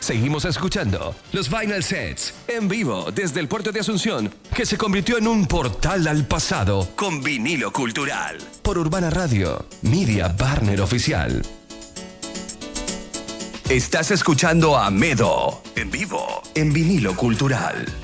Seguimos escuchando los Vinyl Sets en vivo desde el puerto de Asunción, que se convirtió en un portal al pasado con vinilo cultural. Por Urbana Radio, Media Partner Oficial. Estás escuchando a Medo en vivo en vinilo cultural.